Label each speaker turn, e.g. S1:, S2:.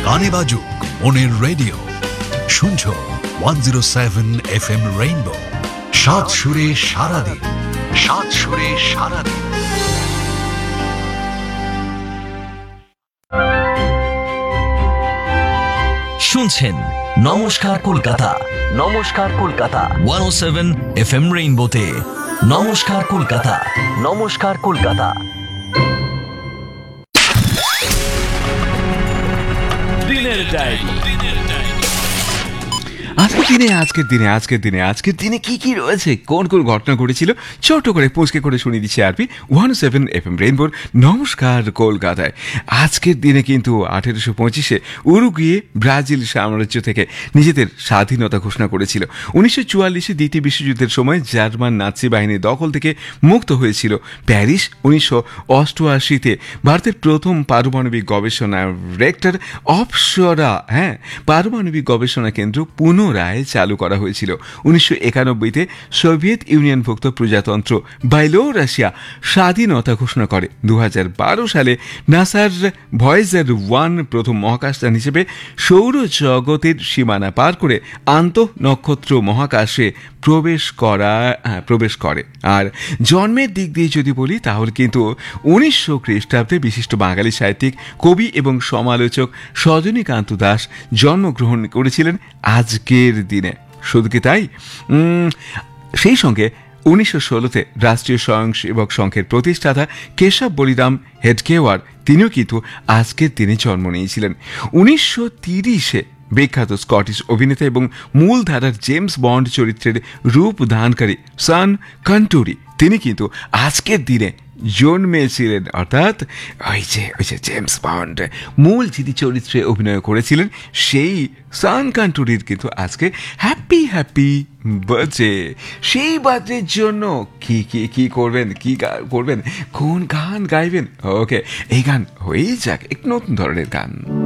S1: গানে বাজুক মনের রেডিও, শুনছো 107 FM রেইনবো, সাত সুরে সারাদিন, সাত সুরে সারাদিন।
S2: শুনছেন নমস্কার কলকাতা, নমস্কার কলকাতা 107 FM রেইনবোতে। নমস্কার কলকাতা, নমস্কার কলকাতা। দিনের ডায়েরি।
S3: আজকের দিনে কি রয়েছে, কোন ঘটনা ঘটেছিল, ছোট করে পোস্টকে করে শুনিয়ে দিচ্ছি আরপি 107 FM রেইনবোর নমস্কার কলকাতায়। আজকের দিনে কিন্তু 1825-এ উরুগুয়ে ব্রাজিল সাম্রাজ্য থেকে নিজেদের স্বাধীনতা ঘোষণা করেছিল। 1944-এ দ্বিতীয় বিশ্বযুদ্ধের সময় জার্মান নাৎসি বাহিনীর দখল থেকে মুক্ত হয়েছিল প্যারিস। 1988-তে ভারতের প্রথম পারমাণবিক গবেষণা রেক্টর অপসরা পারমাণবিক গবেষণা কেন্দ্র পুনরায় চালু করা হয়েছিল। 1991-তে সোভিয়েত ইউনিয়নভুক্ত প্রজাতন্ত্র বেলারুশিয়া স্বাধীনতা ঘোষণা করে। 2012 সালে নাসার ভয়েজার 1 প্রথম মহাকাশযান হিসেবে সৌরজগতের সীমানা পার করে আন্তঃনক্ষত্র মহাকাশে প্রবেশ করে। আর জন্মের দিক দিয়ে যদি বলি তাহলে কিন্তু 1900 খ্রিস্টাব্দে বিশিষ্ট বাঙালি সাহিত্যিক, কবি এবং সমালোচক সজনীকান্ত দাস জন্মগ্রহণ করেছিলেন আজকের দিনে। শুধু কি তাই, সেই সঙ্গে 1916-তে রাষ্ট্রীয় স্বয়ংসেবক সংঘের প্রতিষ্ঠাতা কেশব বলিরাম হেডগেওয়ার তিনিও কিন্তু আজকের দিনে জন্ম নিয়েছিলেন। 1930-এ বিখ্যাত স্কটিশ অভিনেতা এবং মূলধারার জেমস বন্ড চরিত্রের রূপ দানকারী সান কন্টুরি তিনি কিন্তু আজকের দিনে জন্মেছিলেন। অর্থাৎ ওই যে জেমস বন্ড মূল যিনি চরিত্রে অভিনয় করেছিলেন সেই সান কন্টুরির কিন্তু আজকে হ্যাপি বার্থডে। সেই বার্থডের জন্য কি করবেন, কোন গান গাইবেন? ওকে, এই গান হয়েই যাক এক নতুন ধরনের গান।